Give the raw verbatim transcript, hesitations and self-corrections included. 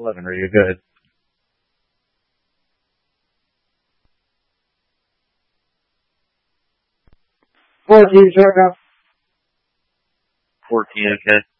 eleven, radio, go ahead. fourteen, start now. fourteen, okay.